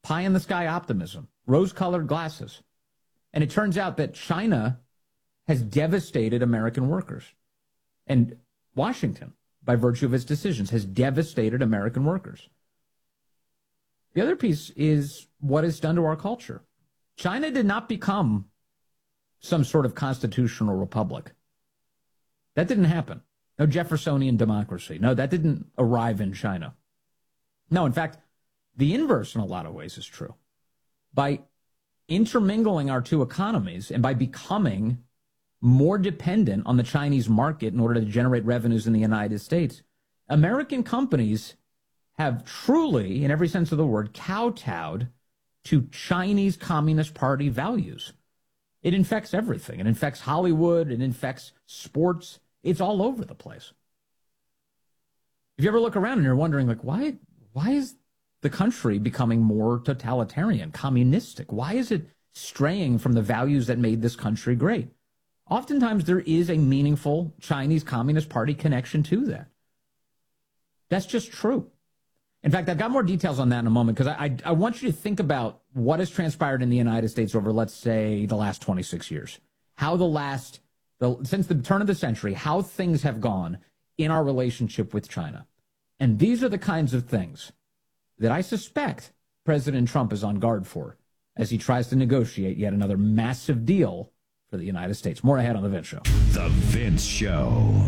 pie in the sky optimism, rose-colored glasses. And it turns out that China has devastated American workers. And Washington, by virtue of its decisions, has devastated American workers. The other piece is what it's done to our culture. China did not become some sort of constitutional republic. That didn't happen. No Jeffersonian democracy. No, that didn't arrive in China. No, in fact, the inverse in a lot of ways is true. By intermingling our two economies and by becoming more dependent on the Chinese market in order to generate revenues in the United States, American companies have truly, in every sense of the word, kowtowed to Chinese Communist Party values. It infects everything. It infects Hollywood. It infects sports. It's all over the place. If you ever look around and you're wondering, like, why is the country becoming more totalitarian, communistic? Why is it straying from the values that made this country great? Oftentimes there is a meaningful Chinese Communist Party connection to that. That's just true. In fact, I've got more details on that in a moment because I want you to think about what has transpired in the United States over, let's say, the last 26 years. How since the turn of the century, how things have gone in our relationship with China. And these are the kinds of things that I suspect President Trump is on guard for as he tries to negotiate yet another massive deal for the United States. More ahead on The Vince Show. The Vince Show.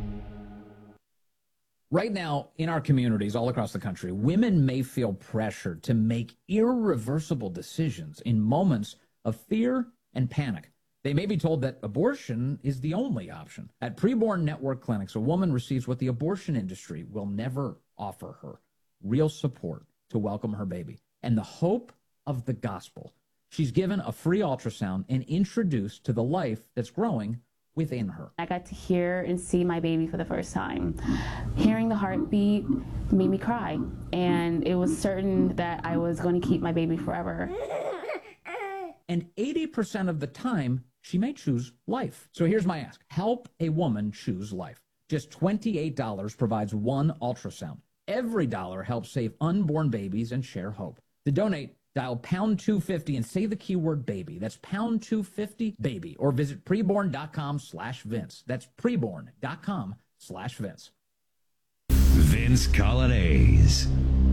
Right now, in our communities all across the country, women may feel pressured to make irreversible decisions in moments of fear and panic. They may be told that abortion is the only option. At Preborn Network Clinics, a woman receives what the abortion industry will never offer her: real support to welcome her baby and the hope of the gospel. She's given a free ultrasound and introduced to the life that's growing within her. I got to hear and see my baby for the first time. Hearing the heartbeat made me cry, and it was certain that I was going to keep my baby forever. And 80% of the time, she may choose life. So here's my ask. Help a woman choose life. Just $28 provides one ultrasound. Every dollar helps save unborn babies and share hope. To donate, dial pound 250 and say the keyword baby. That's pound 250 baby, or visit preborn.com/Vince. That's preborn.com/Vince. Vince Coglianese.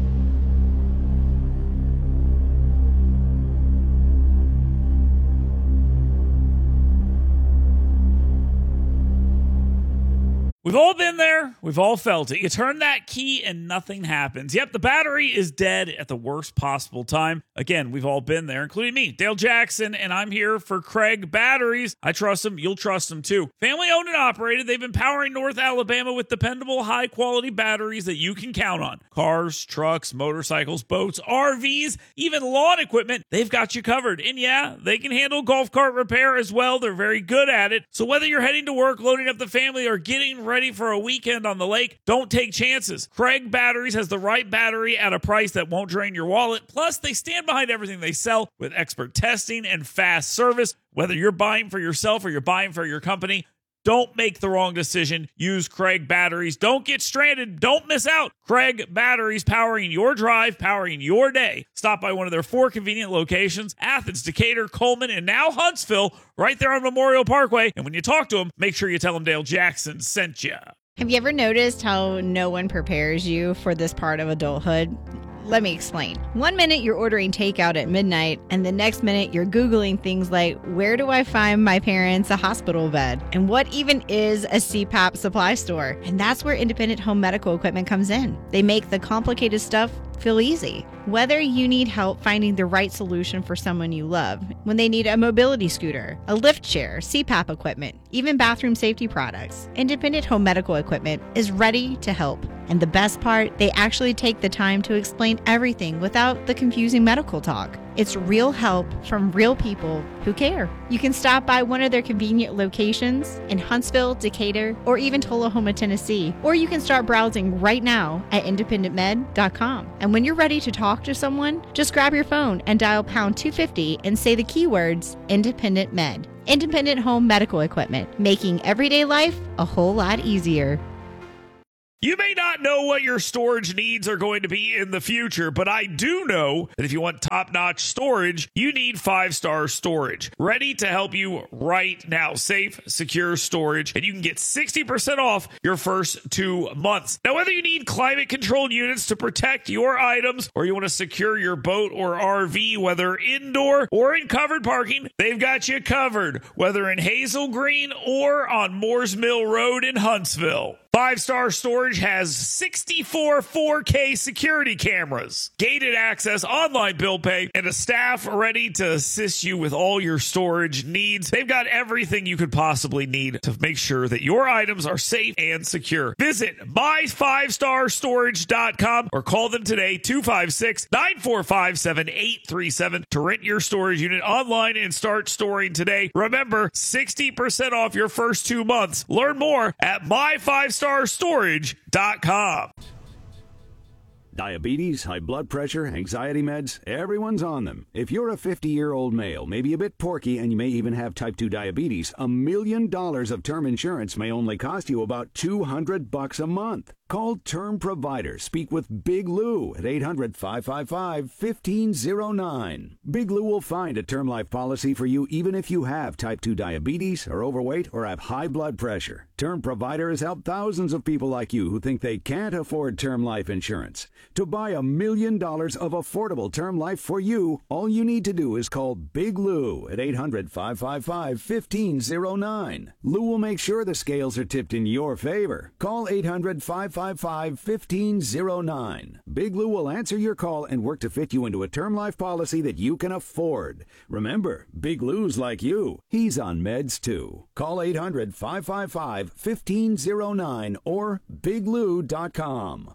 We've all been there. We've all felt it. You turn that key and nothing happens. Yep, the battery is dead at the worst possible time. Again, we've all been there, including me, Dale Jackson, and I'm here for Craig Batteries. I trust them. You'll trust them too. Family owned and operated. They've been powering North Alabama with dependable, high-quality batteries that you can count on. Cars, trucks, motorcycles, boats, RVs, even lawn equipment. They've got you covered. And yeah, they can handle golf cart repair as well. They're very good at it. So whether you're heading to work, loading up the family, or getting ready for a weekend on the lake, don't take chances. Craig Batteries has the right battery at a price that won't drain your wallet. Plus, they stand behind everything they sell with expert testing and fast service. Whether you're buying for yourself or you're buying for your company, don't make the wrong decision. Use Craig Batteries. Don't get stranded. Don't miss out. Craig Batteries, powering your drive, powering your day. Stop by one of their 4 convenient locations: Athens, Decatur, Coleman, and now Huntsville, right there on Memorial Parkway. And when you talk to them, make sure you tell them Dale Jackson sent you. Have you ever noticed how no one prepares you for this part of adulthood? Let me explain. One minute you're ordering takeout at midnight, and the next minute you're Googling things like, where do I find my parents a hospital bed? And what even is a CPAP supply store? And that's where Independent Home Medical Equipment comes in. They make the complicated stuff feel easy. Whether you need help finding the right solution for someone you love, when they need a mobility scooter, a lift chair, CPAP equipment, even bathroom safety products, Independent Home Medical Equipment is ready to help. And the best part, they actually take the time to explain everything without the confusing medical talk. It's real help from real people who care. You can stop by one of their convenient locations in Huntsville, Decatur, or even Tullahoma, Tennessee. Or you can start browsing right now at independentmed.com. And when you're ready to talk to someone, just grab your phone and dial pound 250 and say the keywords Independent Med. Independent Home Medical Equipment, making everyday life a whole lot easier. You may not know what your storage needs are going to be in the future, but I do know that if you want top-notch storage, you need 5-Star Storage. Ready to help you right now. Safe, secure storage, and you can get 60% off your first 2 months. Now, whether you need climate-controlled units to protect your items or you want to secure your boat or RV, whether indoor or in covered parking, they've got you covered, whether in Hazel Green or on Moores Mill Road in Huntsville. 5-Star Storage has 64 4K security cameras, gated access, online bill pay, and a staff ready to assist you with all your storage needs. They've got everything you could possibly need to make sure that your items are safe and secure. Visit my5starstorage.com or call them today, 256-945-7837 to rent your storage unit online and start storing today. Remember, 60% off your first 2 months. Learn more at my5starstorage.com. Diabetes, high blood pressure, anxiety meds, everyone's on them. If you're a 50-year-old male, maybe a bit porky, and you may even have type 2 diabetes, $1 million of term insurance may only cost you about $200 a month. Call Term Provider. Speak with Big Lou at 800-555-1509. Big Lou will find a term life policy for you even if you have type 2 diabetes, are overweight, or have high blood pressure. Term Provider has helped thousands of people like you who think they can't afford term life insurance. To buy $1 million of affordable term life for you, all you need to do is call Big Lou at 800-555-1509. Lou will make sure the scales are tipped in your favor. Call 800-555-1509. Big Lou will answer your call and work to fit you into a term life policy that you can afford. Remember, Big Lou's like you. He's on meds too. Call 800-555-1509 or biglou.com.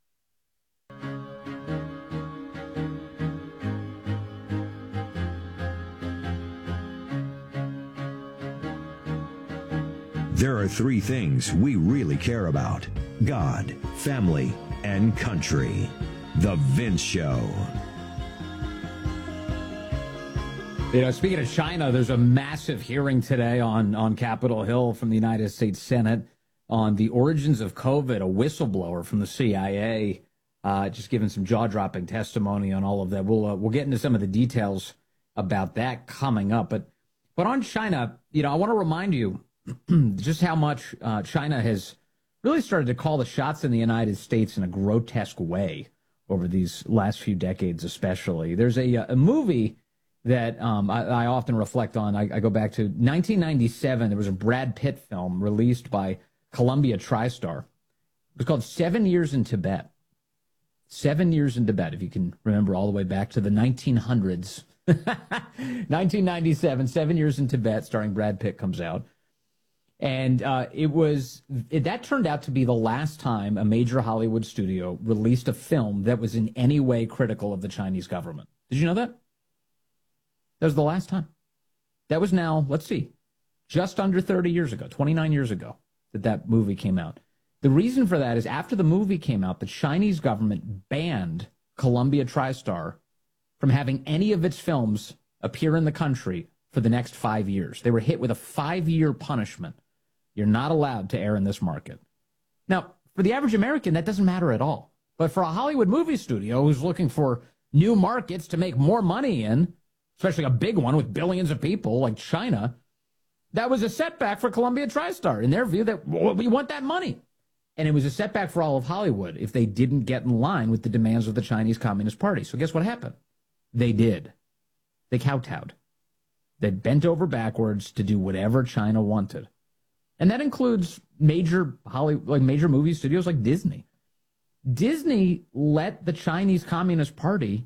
There are 3 things we really care about: God, family, and country. The Vince Show. Speaking of China, there's a massive hearing today on Capitol Hill from the United States Senate on the origins of COVID. A whistleblower from the CIA just giving some jaw-dropping testimony on all of that. We'll get into some of the details about that coming up. But on China, I want to remind you just how much China has really started to call the shots in the United States in a grotesque way over these last few decades, especially. There's a movie that I often reflect on. I go back to 1997. There was a Brad Pitt film released by Columbia TriStar. It was called 7 Years in Tibet. 7 Years in Tibet, if you can remember all the way back to the 1900s. 1997, 7 Years in Tibet, starring Brad Pitt, comes out. And that turned out to be the last time a major Hollywood studio released a film that was in any way critical of the Chinese government. Did you know that? That was the last time. That was now, let's see, just under 30 years ago, 29 years ago, that movie came out. The reason for that is after the movie came out, the Chinese government banned Columbia TriStar from having any of its films appear in the country for the next 5 years. They were hit with a 5-year punishment. You're not allowed to air in this market. Now, for the average American, that doesn't matter at all. But for a Hollywood movie studio who's looking for new markets to make more money in, especially a big one with billions of people like China, that was a setback for Columbia TriStar. In their view, that we want that money. And it was a setback for all of Hollywood if they didn't get in line with the demands of the Chinese Communist Party. So guess what happened? They did. They kowtowed. They bent over backwards to do whatever China wanted. And that includes major movie studios like Disney. Disney let the Chinese Communist Party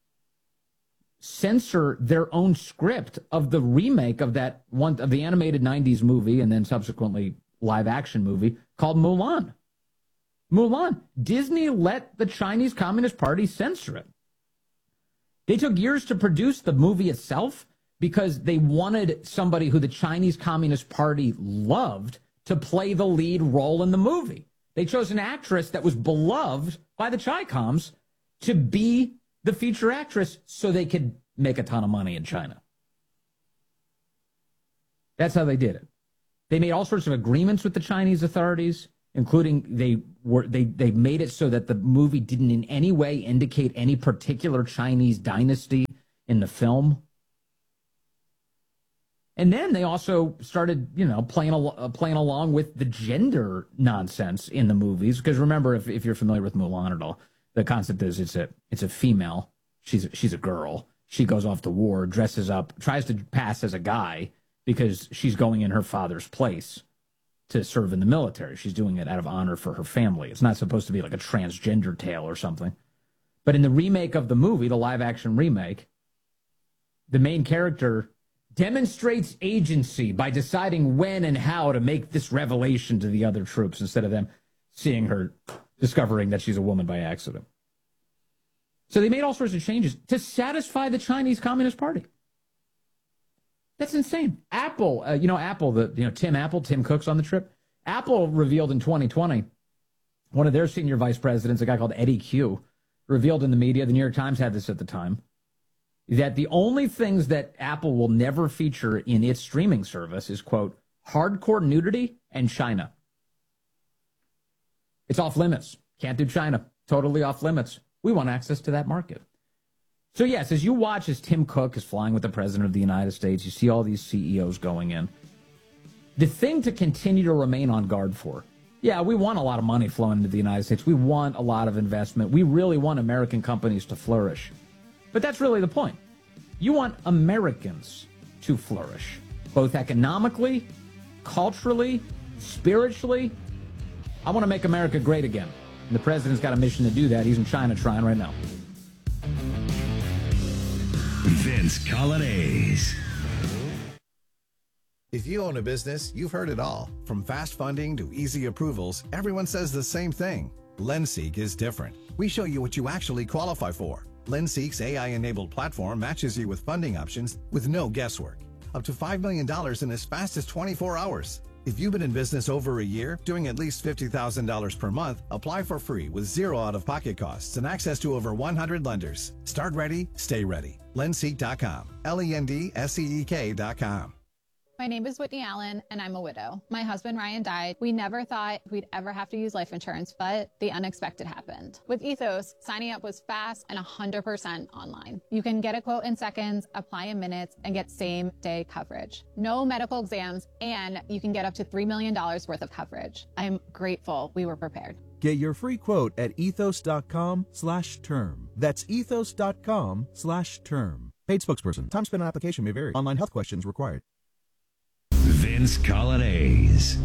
censor their own script of the remake of the animated 90s movie and then subsequently live action movie called Mulan. Mulan. Disney let the Chinese Communist Party censor it. They took years to produce the movie itself because they wanted somebody who the Chinese Communist Party loved to play the lead role in the movie. They chose an actress that was beloved by the Chi-Coms to be the feature actress so they could make a ton of money in China. That's how they did it. They made all sorts of agreements with the Chinese authorities, including they made it so that the movie didn't in any way indicate any particular Chinese dynasty in the film. And then they also started, playing along with the gender nonsense in the movies. Because remember, if you're familiar with Mulan at all, the concept is it's a female. She's a girl. She goes off to war, dresses up, tries to pass as a guy because she's going in her father's place to serve in the military. She's doing it out of honor for her family. It's not supposed to be like a transgender tale or something. But in the remake of the movie, the live-action remake, the main character demonstrates agency by deciding when and how to make this revelation to the other troops instead of them seeing her discovering that she's a woman by accident. So they made all sorts of changes to satisfy the Chinese Communist Party. That's insane. Apple, Tim Cook's on the trip. Apple revealed in 2020, one of their senior vice presidents, a guy called Eddie Q, revealed in the media, the New York Times had this at the time, that the only things that Apple will never feature in its streaming service is, quote, hardcore nudity and China. It's off limits. Can't do China. Totally off limits. We want access to that market. So yes, as you watch as Tim Cook is flying with the President of the United States, you see all these CEOs going in. The thing to continue to remain on guard for, yeah, we want a lot of money flowing into the United States. We want a lot of investment. We really want American companies to flourish. But that's really the point. You want Americans to flourish, both economically, culturally, spiritually. I want to make America great again. And the president's got a mission to do that. He's in China trying right now. Vince Coglianese. If you own a business, you've heard it all. From fast funding to easy approvals, everyone says the same thing. LendSeek is different. We show you what you actually qualify for. LendSeek's AI-enabled platform matches you with funding options with no guesswork. Up to $5 million in as fast as 24 hours. If you've been in business over a year, doing at least $50,000 per month, apply for free with zero out-of-pocket costs and access to over 100 lenders. Start ready, stay ready. Lendseek.com. LENDSEEK.com. My name is Whitney Allen, and I'm a widow. My husband, Ryan, died. We never thought we'd ever have to use life insurance, but the unexpected happened. With Ethos, signing up was fast and 100% online. You can get a quote in seconds, apply in minutes, and get same-day coverage. No medical exams, and you can get up to $3 million worth of coverage. I'm grateful we were prepared. Get your free quote at ethos.com/term. That's ethos.com/term. Paid spokesperson. Time spent on application may vary. Online health questions required. Vince Coglianese.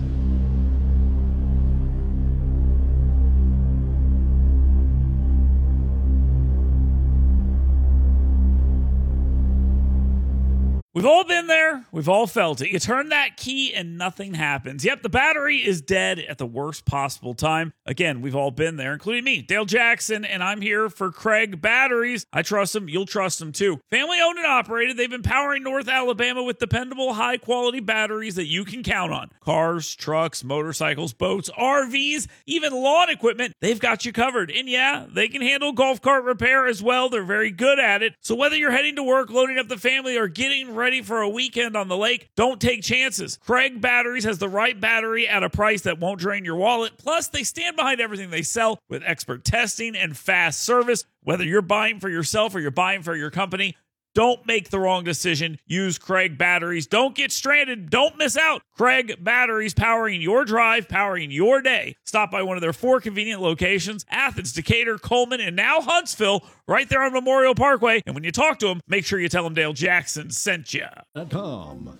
We've all been there. We've all felt it. You turn that key and nothing happens. Yep, the battery is dead at the worst possible time. Again, we've all been there, including me, Dale Jackson, and I'm here for Craig Batteries. I trust them. You'll trust them too. Family owned and operated. They've been powering North Alabama with dependable, high-quality batteries that you can count on. Cars, trucks, motorcycles, boats, RVs, even lawn equipment. They've got you covered. And yeah, they can handle golf cart repair as well. They're very good at it. So whether you're heading to work, loading up the family, or getting ready for a weekend on the lake, don't take chances. Craig Batteries has the right battery at a price that won't drain your wallet. Plus, they stand behind everything they sell with expert testing and fast service. Whether you're buying for yourself or you're buying for your company, don't make the wrong decision. Use Craig Batteries. Don't get stranded. Don't miss out. Craig Batteries, powering your drive, powering your day. Stop by one of their 4 convenient locations: Athens, Decatur, Coleman, and now Huntsville, right there on Memorial Parkway. And when you talk to them, make sure you tell them Dale Jackson sent you. Tom.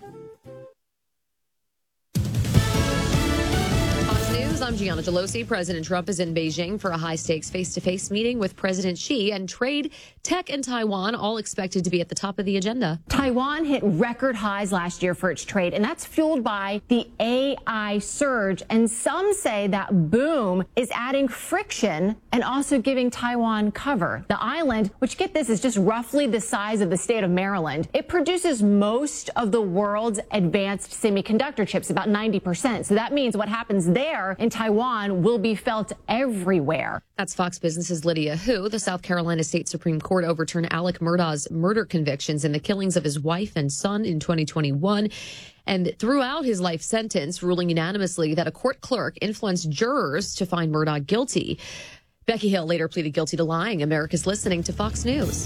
News. I'm Gianna Gelosi. President Trump is in Beijing for a high-stakes face-to-face meeting with President Xi, and trade, tech, and Taiwan all expected to be at the top of the agenda. Taiwan hit record highs last year for its trade, and that's fueled by the AI surge. And some say that boom is adding friction and also giving Taiwan cover. The island, which, get this, is just roughly the size of the state of Maryland, it produces most of the world's advanced semiconductor chips, about 90%. So that means what happens there in Taiwan will be felt everywhere. That's Fox Business's Lydia Hu. The South Carolina State Supreme Court overturned Alec Murdaugh's murder convictions in the killings of his wife and son in 2021. And throughout his life sentence, ruling unanimously that a court clerk influenced jurors to find Murdaugh guilty. Becky Hill later pleaded guilty to lying. America's listening to Fox News.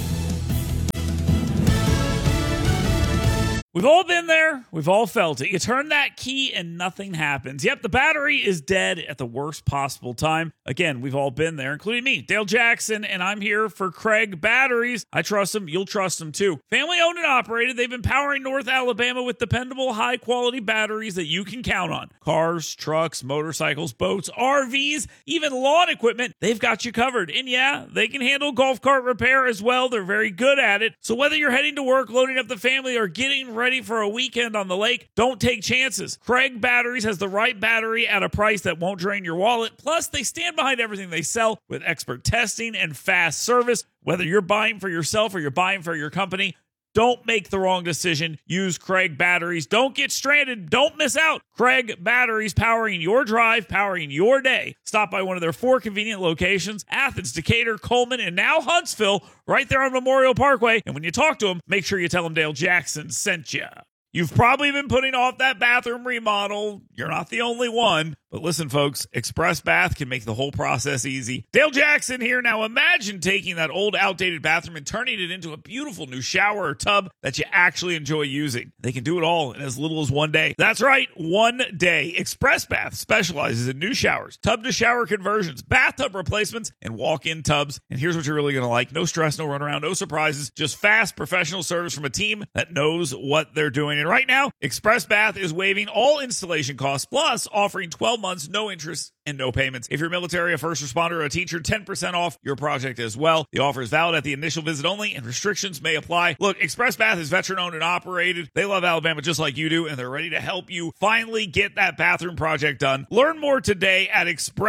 We've all been there. We've all felt it. You turn that key and nothing happens. Yep, the battery is dead at the worst possible time. Again, we've all been there, including me, Dale Jackson, and I'm here for Craig Batteries. I trust them. You'll trust them too. Family owned and operated. They've been powering North Alabama with dependable, high-quality batteries that you can count on. Cars, trucks, motorcycles, boats, RVs, even lawn equipment. They've got you covered. And yeah, they can handle golf cart repair as well. They're very good at it. So whether you're heading to work, loading up the family, or getting ready for a weekend on the lake, don't take chances. Craig Batteries has the right battery at a price that won't drain your wallet. Plus, they stand behind everything they sell with expert testing and fast service. Whether you're buying for yourself or you're buying for your company, don't make the wrong decision. Use Craig Batteries. Don't get stranded. Don't miss out. Craig Batteries, powering your drive, powering your day. Stop by one of their 4 convenient locations: Athens, Decatur, Coleman, and now Huntsville, right there on Memorial Parkway. And when you talk to them, make sure you tell them Dale Jackson sent you. You've probably been putting off that bathroom remodel. You're not the only one. But listen, folks, Express Bath can make the whole process easy. Dale Jackson here. Now imagine taking that old, outdated bathroom and turning it into a beautiful new shower or tub that you actually enjoy using. They can do it all in as little as 1 day. That's right, 1 day. Express Bath specializes in new showers, tub-to-shower conversions, bathtub replacements, and walk-in tubs. And here's what you're really going to like. No stress, no runaround, no surprises. Just fast, professional service from a team that knows what they're doing. And right now, Express Bath is waiving all installation costs, plus offering 12 months, no interest, and no payments. If you're military, a first responder, or a teacher, 10% off your project as well. The offer is valid at the initial visit only, and restrictions may apply. Look, Express Bath is veteran-owned and operated. They love Alabama just like you do, and they're ready to help you finally get that bathroom project done. Learn more today at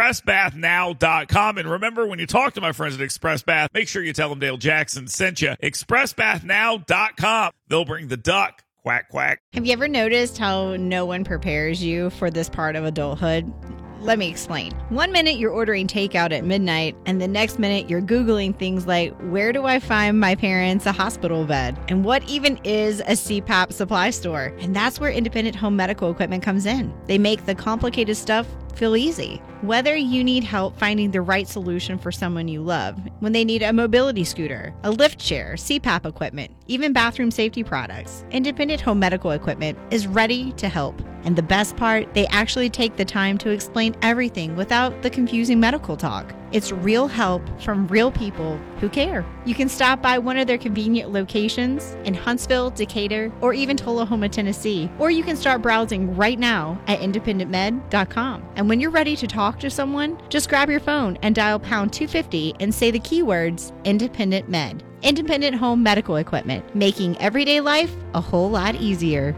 expressbathnow.com. And remember, when you talk to my friends at Express Bath, make sure you tell them Dale Jackson sent you. expressbathnow.com. They'll bring the duck. Quack, quack. Have you ever noticed how no one prepares you for this part of adulthood? Let me explain. 1 minute you're ordering takeout at midnight, and the next minute you're Googling things like, where do I find my parents a hospital bed? And what even is a CPAP supply store? And that's where Independent Home Medical Equipment comes in. They make the complicated stuff feel easy. Whether you need help finding the right solution for someone you love, when they need a mobility scooter, a lift chair, CPAP equipment, even bathroom safety products, Independent Home Medical Equipment is ready to help. And the best part, they actually take the time to explain everything without the confusing medical talk. It's real help from real people who care. You can stop by one of their convenient locations in Huntsville, Decatur, or even Tullahoma, Tennessee. Or you can start browsing right now at independentmed.com. And when you're ready to talk to someone, just grab your phone and dial pound 250 and say the keywords Independent Med. Independent Home Medical Equipment, making everyday life a whole lot easier.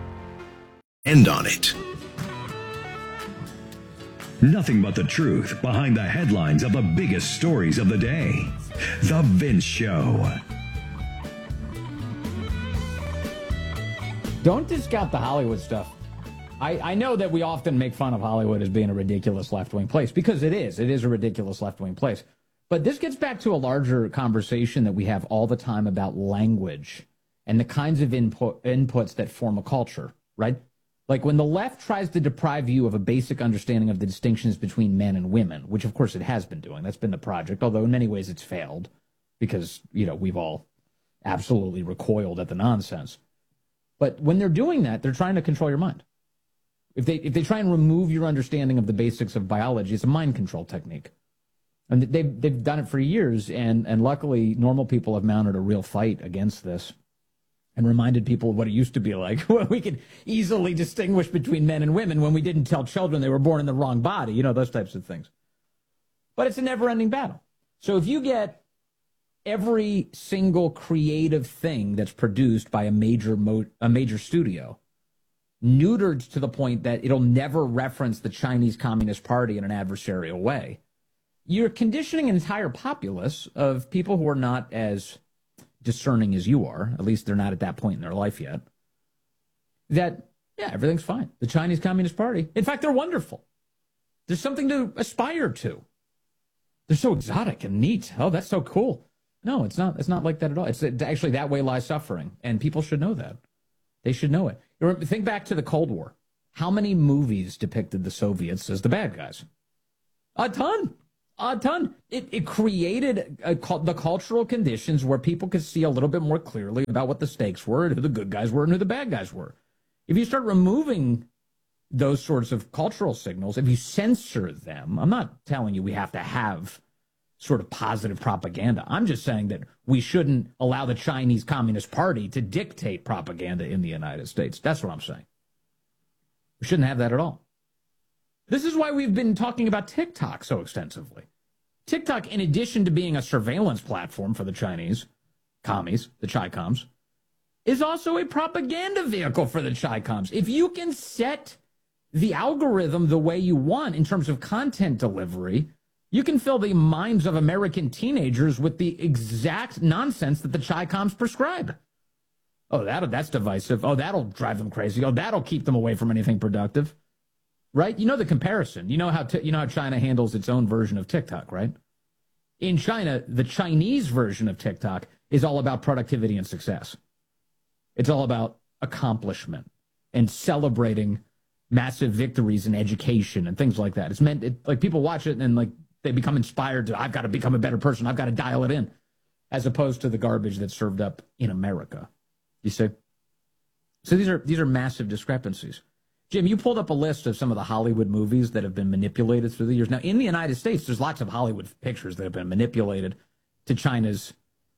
End on it. Nothing but the truth behind the headlines of the biggest stories of the day. The Vince Show. Don't discount the Hollywood stuff. I know that we often make fun of Hollywood as being a ridiculous left-wing place, because it is. It is a ridiculous left-wing place. But this gets back to a larger conversation that we have all the time about language and the kinds of inputs that form a culture, right? Like when the left tries to deprive you of a basic understanding of the distinctions between men and women, which of course it has been doing. That's been the project, although in many ways it's failed because, you know, we've all absolutely recoiled at the nonsense. But when they're doing that, they're trying to control your mind. If they try and remove your understanding of the basics of biology, it's a mind control technique. And they've done it for years, and luckily normal people have mounted a real fight against this and reminded people of what it used to be like when we could easily distinguish between men and women when we didn't tell children they were born in the wrong body, you know, those types of things. But it's a never-ending battle. So if you get every single creative thing that's produced by a major studio neutered to the point that it'll never reference the Chinese Communist Party in an adversarial way, you're conditioning an entire populace of people who are not as discerning as you are, at least they're not at that point in their life yet, that, yeah, everything's fine. The Chinese Communist Party, in fact, they're wonderful. There's something to aspire to. They're so exotic and neat. Oh, that's so cool. No, it's not. It's not like that at all. It's actually that way lies suffering, and people should know that. They should know it. Think back to the Cold War. How many movies depicted the Soviets as the bad guys? A ton. A ton. It created the cultural conditions where people could see a little bit more clearly about what the stakes were, and who the good guys were, and who the bad guys were. If you start removing those sorts of cultural signals, if you censor them, I'm not telling you we have to have sort of positive propaganda. I'm just saying that we shouldn't allow the Chinese Communist Party to dictate propaganda in the United States. That's what I'm saying. We shouldn't have that at all. This is why we've been talking about TikTok so extensively. TikTok, in addition to being a surveillance platform for the Chinese commies, the Chi-Coms, is also a propaganda vehicle for the Chi-Coms. If you can set the algorithm the way you want in terms of content delivery, you can fill the minds of American teenagers with the exact nonsense that the Chi-Coms prescribe. Oh, that's divisive. Oh, that'll drive them crazy. Oh, that'll keep them away from anything productive. Right? You know the comparison. You know how China handles its own version of TikTok, right? In China, the Chinese version of TikTok is all about productivity and success. It's all about accomplishment and celebrating massive victories in education and things like that. It's meant, like, people watch it and, like, they become inspired to, I've got to become a better person. I've got to dial it in, as opposed to the garbage that's served up in America. You see? So these are massive discrepancies. Jim, you pulled up a list of some of the Hollywood movies that have been manipulated through the years. Now, in the United States, there's lots of Hollywood pictures that have been manipulated to China's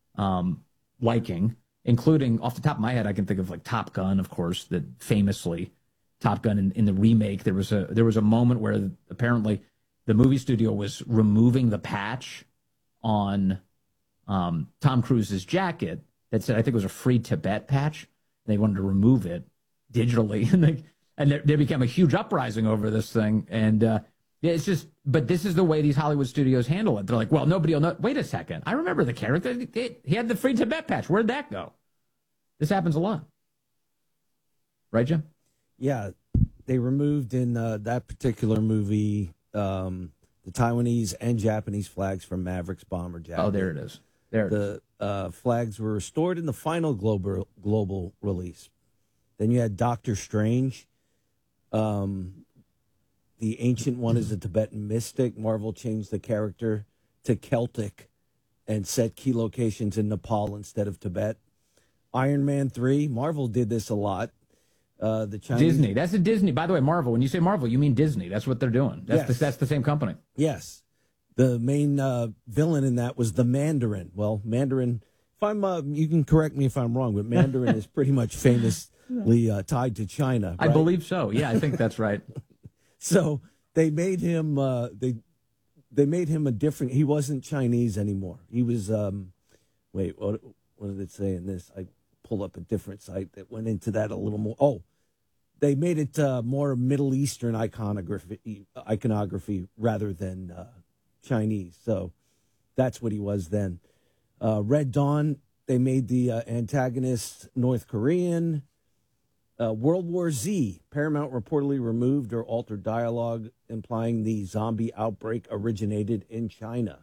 liking, including, off the top of my head, I can think of, like, Top Gun, of course, that famously, Top Gun in the remake, there was a moment where apparently the movie studio was removing the patch on Tom Cruise's jacket that said, I think it was a Free Tibet patch. They wanted to remove it digitally, and there became a huge uprising over this thing. And it's just, but this is the way these Hollywood studios handle it. They're like, well, nobody will know. Wait a second. I remember the character. He had the Free Tibet patch. Where'd that go? This happens a lot. Right, Jim? Yeah. They removed in that particular movie the Taiwanese and Japanese flags from Maverick's bomber jacket. Oh, there it is. The flags were restored in the final global release. Then you had Doctor Strange. The Ancient One is a Tibetan mystic. Marvel changed the character to Celtic and set key locations in Nepal instead of Tibet. Iron Man 3, Marvel did this a lot. The Chinese... Disney. That's a Disney. By the way, Marvel. When you say Marvel, you mean Disney. That's what they're doing. That's the same company. Yes. The main villain in that was the Mandarin. Well, Mandarin, if I'm, you can correct me if I'm wrong, but Mandarin is pretty much famously tied to China. Right? I believe so. Yeah, I think that's right. So they made him, they made him a different, he wasn't Chinese anymore. He was, wait, what did it say in this? I pulled up a different site that went into that a little more. Oh, they made it more Middle Eastern iconography rather than Chinese. So that's what he was then. Red Dawn, they made the antagonist North Korean. World War Z, Paramount reportedly removed or altered dialogue implying the zombie outbreak originated in China.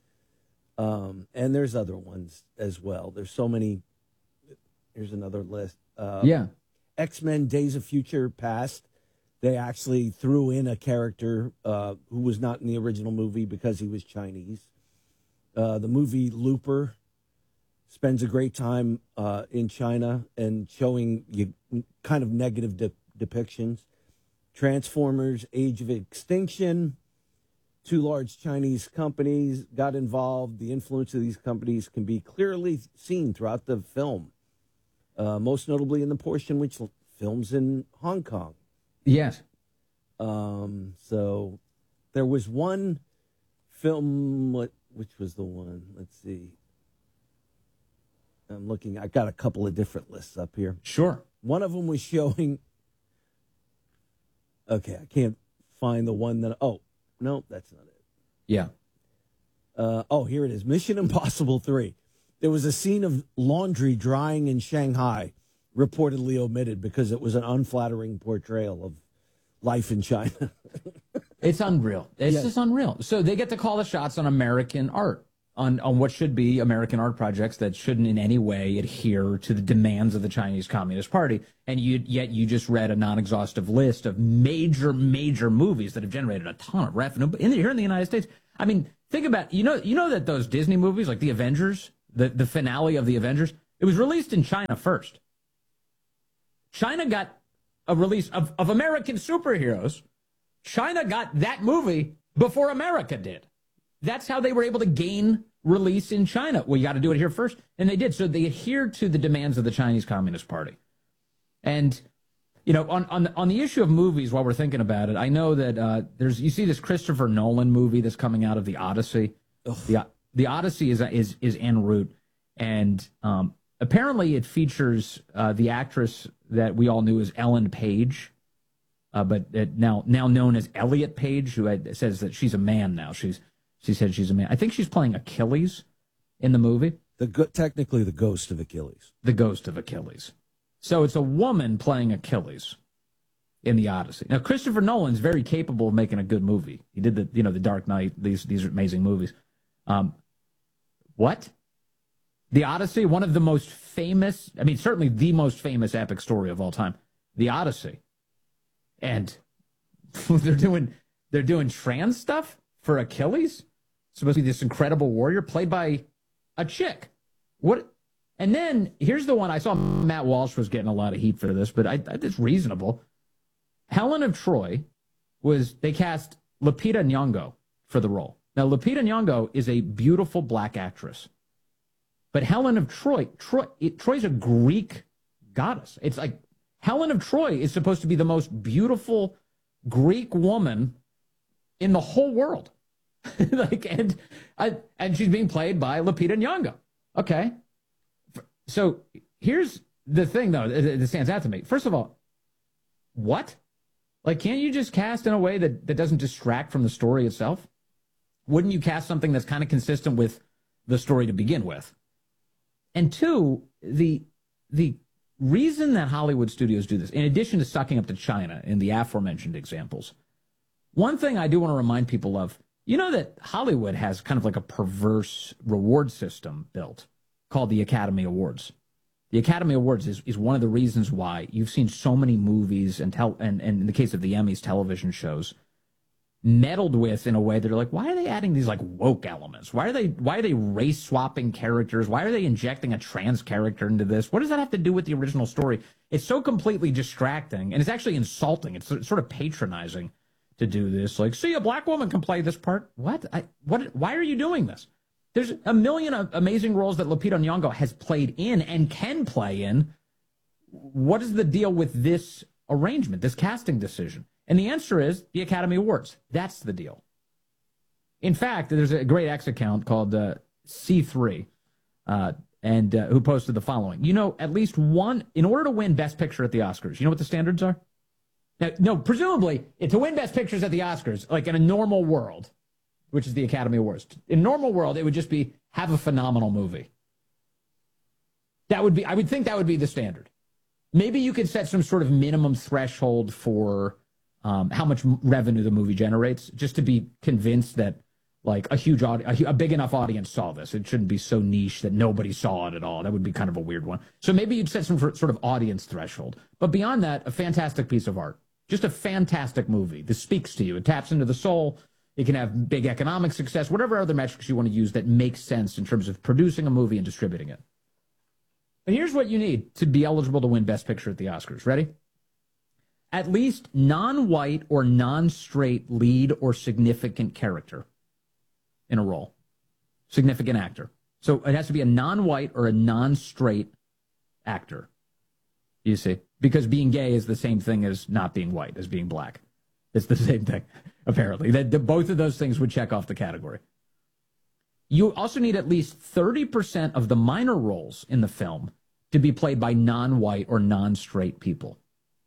And there's other ones as well. There's so many. Here's another list. X-Men Days of Future Past. They actually threw in a character who was not in the original movie because he was Chinese. The movie Looper spends a great time in China and showing you kind of negative depictions. Transformers Age of Extinction. Two large Chinese companies got involved. The influence of these companies can be clearly seen throughout the film. Most notably in the portion which films in Hong Kong. Yes. So there was one film, which was the one? Let's see. I'm looking. I got a couple of different lists up here. Sure. One of them was showing. Okay, I can't find the one that. Oh, no, that's not it. Yeah. Here it is. Mission Impossible 3. There was a scene of laundry drying in Shanghai, reportedly omitted because it was an unflattering portrayal of life in China. It's unreal. It's Yeah. just unreal. So they get to call the shots on American art, on what should be American art projects that shouldn't in any way adhere to the demands of the Chinese Communist Party. And yet you just read a non-exhaustive list of major movies that have generated a ton of revenue here in the United States. I mean, think about, you know that those Disney movies, like the Avengers, the finale of the Avengers, it was released in China first. China got a release of American superheroes. China got that movie before America did. That's how they were able to gain release in China. Well, you got to do it here first. And they did. So they adhered to the demands of the Chinese Communist Party. And, on the issue of movies, while we're thinking about it, I know that you see this Christopher Nolan movie that's coming out of the Odyssey. The Odyssey is en route. And apparently it features the actress that we all knew as Ellen Page. But now known as Elliot Page, who says that she's a man now. She said she's a man. I think she's playing Achilles in the movie. Technically the ghost of Achilles. The ghost of Achilles. So it's a woman playing Achilles in the Odyssey. Now, Christopher Nolan's very capable of making a good movie. He did the Dark Knight, these amazing movies. What? The Odyssey, one of the most famous, certainly the most famous epic story of all time. The Odyssey. And they're doing trans stuff for Achilles? Supposed to be this incredible warrior played by a chick. What? And then here's the one. I saw Matt Walsh was getting a lot of heat for this, but it's reasonable. Helen of Troy they cast Lupita Nyong'o for the role. Now, Lupita Nyong'o is a beautiful black actress. But Helen of Troy's a Greek goddess. It's like Helen of Troy is supposed to be the most beautiful Greek woman in the whole world. And she's being played by Lupita Nyong'o. Okay. So here's the thing, though, that stands out to me. First of all, what? Like, can't you just cast in a way that doesn't distract from the story itself? Wouldn't you cast something that's kind of consistent with the story to begin with? And two, the reason that Hollywood studios do this, in addition to sucking up to China in the aforementioned examples, one thing I do want to remind people of, that Hollywood has kind of like a perverse reward system built called the Academy Awards. The Academy Awards is one of the reasons why you've seen so many movies and in the case of the Emmys, television shows meddled with in a way that are like, why are they adding these like woke elements? Why are they race swapping characters? Why are they injecting a trans character into this? What does that have to do with the original story? It's so completely distracting, and it's actually insulting. It's sort of patronizing to do this. Like, see, a black woman can play this part. What? Why are you doing this? There's a million amazing roles that Lupita Nyong'o has played in and can play in. What is the deal with this arrangement, this casting decision? And the answer is the Academy Awards. That's the deal. In fact, there's a great X account called C3, who posted the following. At least one, in order to win Best Picture at the Oscars, you know what the standards are? Now, no, presumably, to win Best Pictures at the Oscars, like in a normal world, which is the Academy Awards, in a normal world, it would just be have a phenomenal movie. I would think that would be the standard. Maybe you could set some sort of minimum threshold for how much revenue the movie generates, just to be convinced that like a big enough audience saw this. It shouldn't be so niche that nobody saw it at all. That would be kind of a weird one. So maybe you'd set some sort of audience threshold. But beyond that, a fantastic piece of art. Just a fantastic movie. This speaks to you. It taps into the soul. It can have big economic success, whatever other metrics you want to use that makes sense in terms of producing a movie and distributing it. And here's what you need to be eligible to win Best Picture at the Oscars. Ready? At least non-white or non-straight lead or significant character in a role. Significant actor. So it has to be a non-white or a non-straight actor. You see? Because being gay is the same thing as not being white, as being black. It's the same thing, apparently. Both of those things would check off the category. You also need at least 30% of the minor roles in the film to be played by non-white or non-straight people.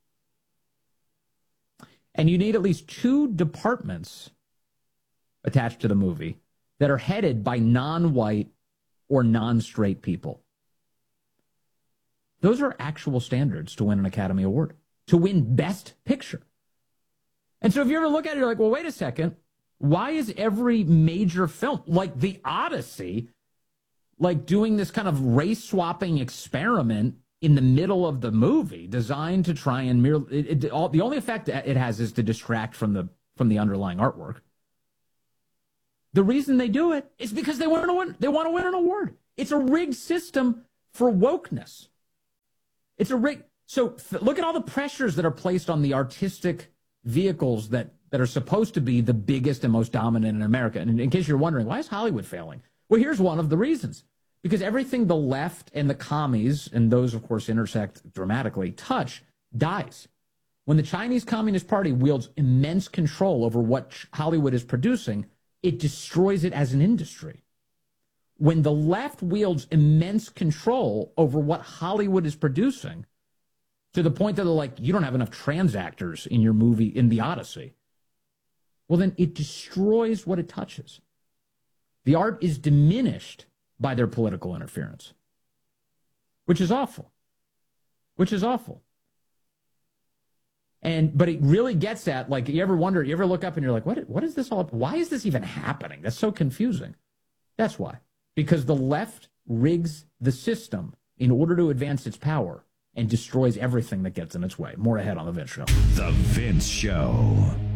And you need at least 2 departments attached to the movie that are headed by non-white or non-straight people. Those are actual standards to win an Academy Award, to win Best Picture. And so if you ever look at it, you're like, well, wait a second. Why is every major film, like The Odyssey, like doing this kind of race-swapping experiment in the middle of the movie designed to try and the only effect it has is to distract from the underlying artwork. The reason they do it is because they want to win. They want to win an award. It's a rigged system for wokeness. It's a rig. So look at all the pressures that are placed on the artistic vehicles that are supposed to be the biggest and most dominant in America. And in case you're wondering, why is Hollywood failing? Well, here's one of the reasons. Because everything the left and the commies, and those, of course, intersect dramatically, touch, dies. When the Chinese Communist Party wields immense control over what Hollywood is producing, it destroys it as an industry. When the left wields immense control over what Hollywood is producing, to the point that they're like, you don't have enough trans actors in your movie, in The Odyssey, well, then it destroys what it touches. The art is diminished by their political interference, which is awful. But it really gets at, like, you ever look up and you're like, what is this all about? Why is this even happening? That's so confusing. That's why. Because the left rigs the system in order to advance its power and destroys everything that gets in its way. More ahead on The Vince Show. The Vince Show.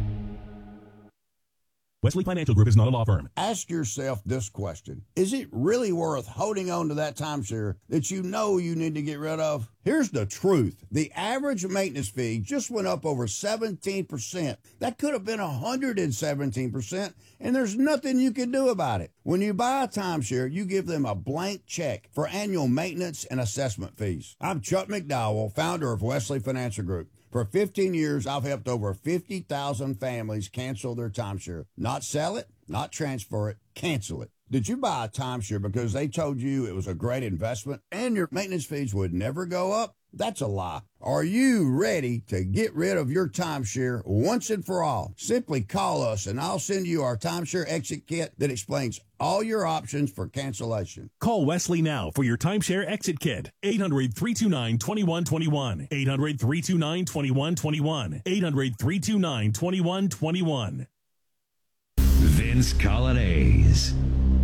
Wesley Financial Group is not a law firm. Ask yourself this question. Is it really worth holding on to that timeshare that you know you need to get rid of? Here's the truth. The average maintenance fee just went up over 17%. That could have been 117%, and there's nothing you can do about it. When you buy a timeshare, you give them a blank check for annual maintenance and assessment fees. I'm Chuck McDowell, founder of Wesley Financial Group. For 15 years, I've helped over 50,000 families cancel their timeshare. Not sell it, not transfer it, cancel it. Did you buy a timeshare because they told you it was a great investment and your maintenance fees would never go up? That's a lie. Are you ready to get rid of your timeshare once and for all? Simply call us and I'll send you our timeshare exit kit that explains all your options for cancellation. Call Wesley now for your timeshare exit kit. 800-329-2121. 800-329-2121. 800-329-2121. Vince Colonnese.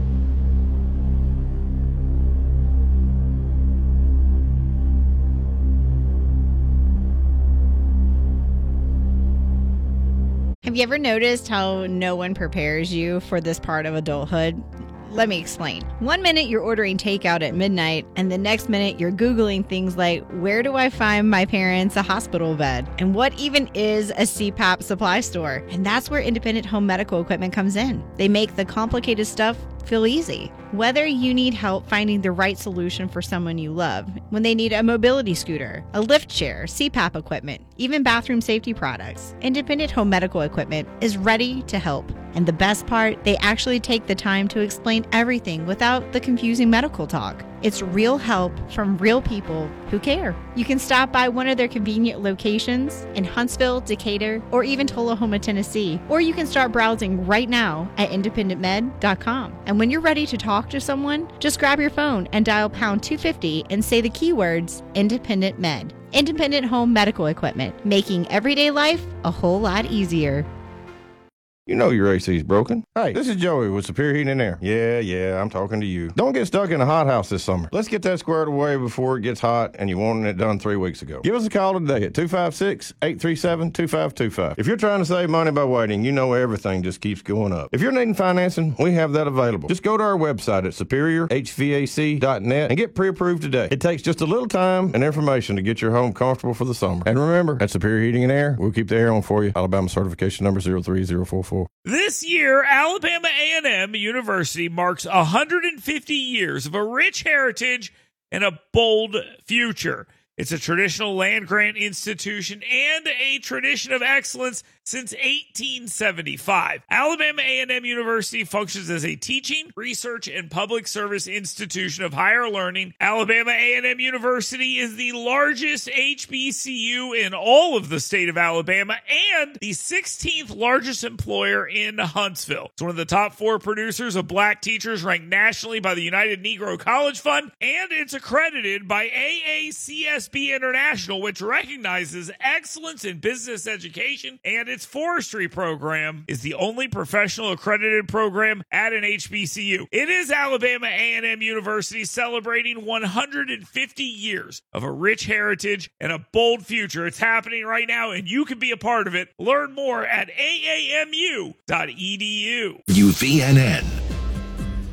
Have you ever noticed how no one prepares you for this part of adulthood? Let me explain. 1 minute you're ordering takeout at midnight, and the next minute you're Googling things like, where do I find my parents a hospital bed? And what even is a CPAP supply store? And that's where Independent Home Medical Equipment comes in. They make the complicated stuff feel easy. Whether you need help finding the right solution for someone you love, when they need a mobility scooter, a lift chair, CPAP equipment, even bathroom safety products, Independent Home Medical Equipment is ready to help. And the best part, they actually take the time to explain everything without the confusing medical talk. It's real help from real people who care. You can stop by one of their convenient locations in Huntsville, Decatur, or even Tullahoma, Tennessee. Or you can start browsing right now at independentmed.com. And when you're ready to talk to someone, just grab your phone and dial pound 250 and say the keywords Independent Med. Independent Home Medical Equipment, making everyday life a whole lot easier. You know your AC's broken. Hey, this is Joey with Superior Heating and Air. Yeah, I'm talking to you. Don't get stuck in a hot house this summer. Let's get that squared away before it gets hot and you wanted it done 3 weeks ago. Give us a call today at 256-837-2525. If you're trying to save money by waiting, you know everything just keeps going up. If you're needing financing, we have that available. Just go to our website at superiorhvac.net and get pre-approved today. It takes just a little time and information to get your home comfortable for the summer. And remember, at Superior Heating and Air, we'll keep the air on for you. Alabama certification number 03044. This year, Alabama A&M University marks 150 years of a rich heritage and a bold future. It's a traditional land-grant institution and a tradition of excellence since 1875. Alabama A&M University functions as a teaching, research, and public service institution of higher learning. Alabama A&M University is the largest HBCU in all of the state of Alabama and the 16th largest employer in Huntsville. It's one of the top 4 producers of black teachers ranked nationally by the United Negro College Fund, and it's accredited by AACS ASB International, which recognizes excellence in business education, and its forestry program is the only professional accredited program at an HBCU. It is Alabama A&M University celebrating 150 years of a rich heritage and a bold future. It's happening right now, and you can be a part of it. Learn more at aamu.edu. WVNN.